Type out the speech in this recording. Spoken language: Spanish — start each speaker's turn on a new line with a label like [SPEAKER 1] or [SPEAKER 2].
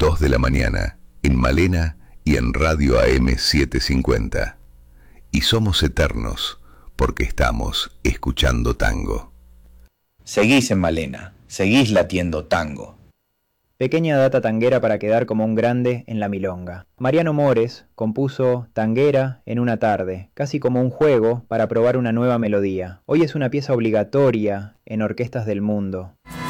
[SPEAKER 1] 2 de la mañana, en Malena y en Radio AM 750. Y somos eternos, porque estamos escuchando tango.
[SPEAKER 2] Seguís en Malena, seguís latiendo tango.
[SPEAKER 3] Pequeña data tanguera para quedar como un grande en la milonga. Mariano Mores compuso Tanguera en una tarde, casi como un juego para probar una nueva melodía. Hoy es una pieza obligatoria en orquestas del mundo.